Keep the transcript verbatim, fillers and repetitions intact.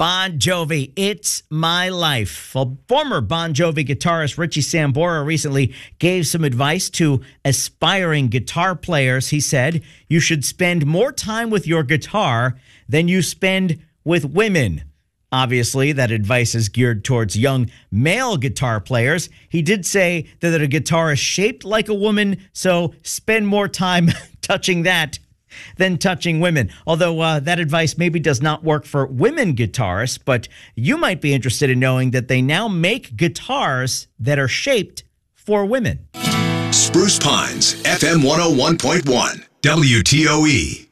Bon Jovi, It's My Life. Well, former Bon Jovi guitarist Richie Sambora recently gave some advice to aspiring guitar players. He said, you should spend more time with your guitar than you spend with women. Obviously, that advice is geared towards young male guitar players. He did say that a guitar is shaped like a woman, so spend more time touching that than touching women. Although uh, that advice maybe does not work for women guitarists, but you might be interested in knowing that they now make guitars that are shaped for women. Spruce Pines, F M one oh one point one, W T O E.